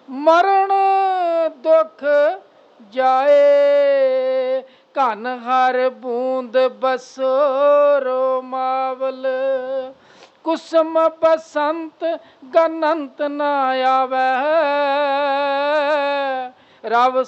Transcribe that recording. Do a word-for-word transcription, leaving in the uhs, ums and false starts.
ਮਰਨ ਦੁਖ ਜਾਏ। ਘਨ ਹਰ ਬੂੰਦ ਬਸੋ ਰੋਮਾਵਲ। ਕੁਸਮ ਬਸੰਤ ਗਨੰਤ ਨਾ ਆਵੈ। ਰਵ